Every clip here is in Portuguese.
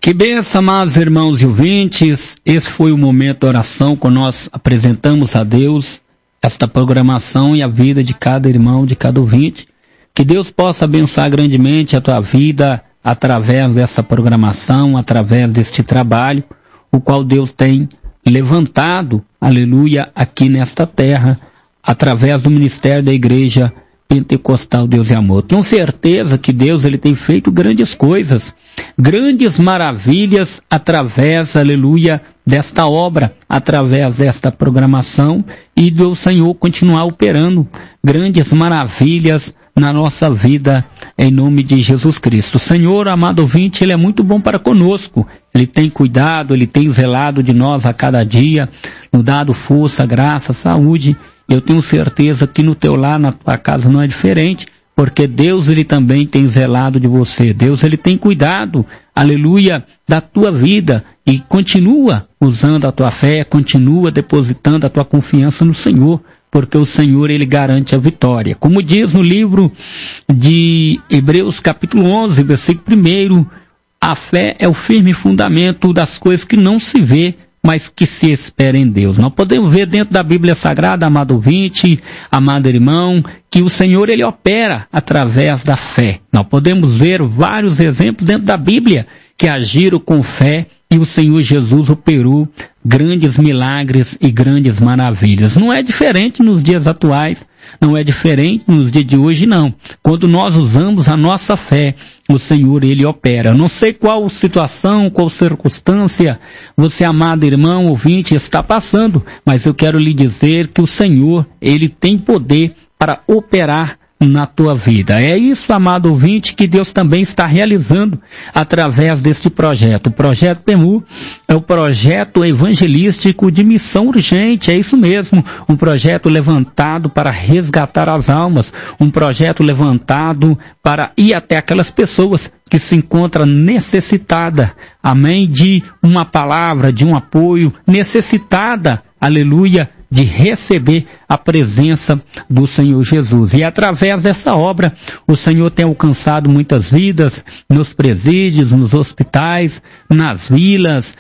Que bênção, amados irmãos e ouvintes. Esse foi o momento da oração quando nós apresentamos a Deus esta programação e a vida de cada irmão, de cada ouvinte. Que Deus possa abençoar grandemente a tua vida através dessa programação, através deste trabalho, o qual Deus tem levantado, aleluia, aqui nesta terra, através do ministério da Igreja Pentecostal Deus e Amor. Tenho certeza que Deus ele tem feito grandes coisas, grandes maravilhas através, aleluia, desta obra, através desta programação, e do Senhor continuar operando grandes maravilhas na nossa vida, em nome de Jesus Cristo. O Senhor, amado ouvinte, Ele é muito bom para conosco. Ele tem cuidado, Ele tem zelado de nós a cada dia, nos dado força, graça, saúde. Eu tenho certeza que no teu lar, na tua casa, não é diferente, porque Deus, Ele também tem zelado de você. Deus, Ele tem cuidado, aleluia, da tua vida, e continua usando a tua fé, continua depositando a tua confiança no Senhor, porque o Senhor, Ele garante a vitória. Como diz no livro de Hebreus, capítulo 11, versículo 1, a fé é o firme fundamento das coisas que não se vê, mas que se espera em Deus. Nós podemos ver dentro da Bíblia Sagrada, amado ouvinte, amado irmão, que o Senhor, Ele opera através da fé. Nós podemos ver vários exemplos dentro da Bíblia que agiram com fé, e o Senhor Jesus operou grandes milagres e grandes maravilhas. Não é diferente nos dias atuais, não é diferente nos dias de hoje, não. Quando nós usamos a nossa fé, o Senhor, Ele opera. Eu não sei qual situação, qual circunstância você, amado irmão, ouvinte, está passando, mas eu quero lhe dizer que o Senhor, Ele tem poder para operar na tua vida. É isso, amado ouvinte, que Deus também está realizando através deste projeto. O projeto PEMU é o projeto evangelístico de missão urgente, é isso mesmo, um projeto levantado para resgatar as almas, um projeto levantado para ir até aquelas pessoas que se encontram necessitadas, amém, de uma palavra, de um apoio, necessitada, aleluia, de receber a presença do Senhor Jesus. E através dessa obra, o Senhor tem alcançado muitas vidas nos presídios, nos hospitais, nas vilas,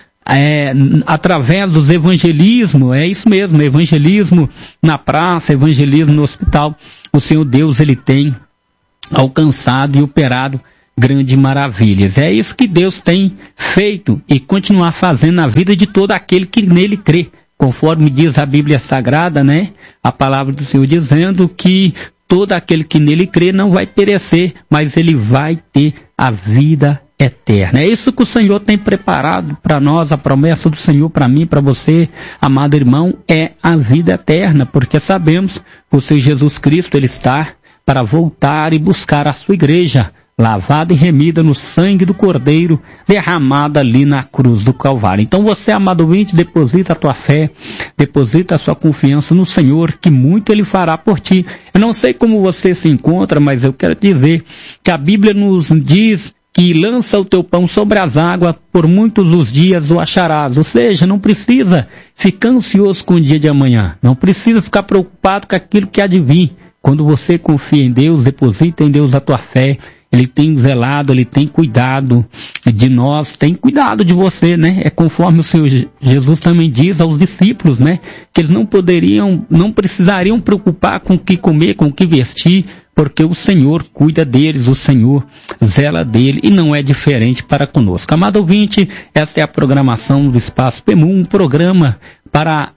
através dos evangelismos, é isso mesmo, evangelismo na praça, evangelismo no hospital. O Senhor Deus, Ele tem alcançado e operado grandes maravilhas. É isso que Deus tem feito e continuar fazendo na vida de todo aquele que nele crê. Conforme diz a Bíblia Sagrada, né? A palavra do Senhor dizendo que todo aquele que nele crê não vai perecer, mas ele vai ter a vida eterna. É isso que o Senhor tem preparado para nós, a promessa do Senhor para mim, para você, amado irmão, é a vida eterna, porque sabemos que o Senhor Jesus Cristo, Ele está para voltar e buscar a sua igreja, lavada e remida no sangue do Cordeiro, derramada ali na cruz do Calvário. Então você, amado ouvinte, deposita a tua fé, deposita a sua confiança no Senhor, que muito Ele fará por ti. Eu não sei como você se encontra, mas eu quero dizer que a Bíblia nos diz que lança o teu pão sobre as águas, por muitos os dias o acharás. Ou seja, não precisa ficar ansioso com o dia de amanhã, não precisa ficar preocupado com aquilo que há de vir. Quando você confia em Deus, deposita em Deus a tua fé, Ele tem zelado, Ele tem cuidado de nós, tem cuidado de você, né? É conforme o Senhor Jesus também diz aos discípulos, né? Que eles não precisariam preocupar com o que comer, com o que vestir, porque o Senhor cuida deles, o Senhor zela dele, e não é diferente para conosco. Amado ouvinte, esta é a programação do Espaço PEMU, um programa para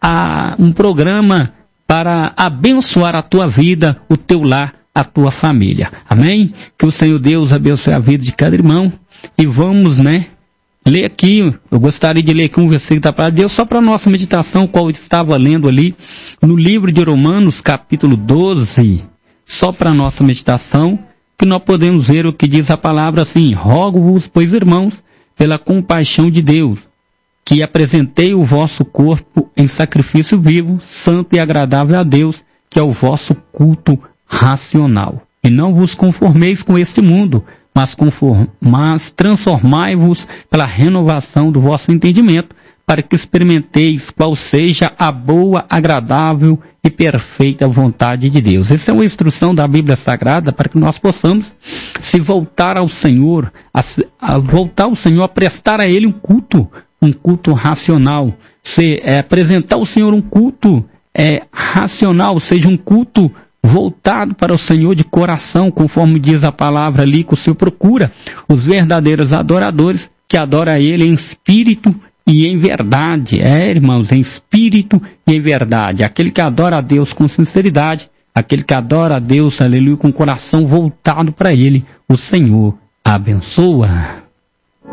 abençoar a tua vida, o teu lar, a tua família. Amém? Que o Senhor Deus abençoe a vida de cada irmão. E vamos, né, ler aqui, eu gostaria de ler aqui um versículo da palavra de Deus, só para a nossa meditação, qual eu estava lendo ali, no livro de Romanos, capítulo 12, só para a nossa meditação, que nós podemos ver o que diz a palavra assim: rogo-vos, pois irmãos, pela compaixão de Deus, que apresentei o vosso corpo em sacrifício vivo, santo e agradável a Deus, que é o vosso culto racional. E não vos conformeis com este mundo, mas transformai-vos pela renovação do vosso entendimento, para que experimenteis qual seja a boa, agradável e perfeita vontade de Deus. Essa é uma instrução da Bíblia Sagrada para que nós possamos se voltar ao Senhor, voltar ao Senhor, a prestar a Ele um culto racional, apresentar ao Senhor um culto racional, seja um culto voltado para o Senhor de coração, conforme diz a palavra ali, que o Senhor procura os verdadeiros adoradores que adoram a Ele em espírito e em verdade. Irmãos, em espírito e em verdade. Aquele que adora a Deus com sinceridade, aquele que adora a Deus, aleluia, com o coração voltado para Ele, o Senhor abençoa.